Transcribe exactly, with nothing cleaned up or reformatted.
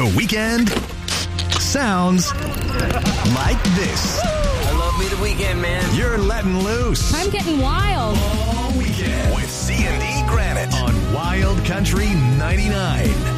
The weekend sounds like this. I love me the weekend, man. You're letting loose. I'm getting wild. All weekend with C and E Granite on Wild Country ninety-nine.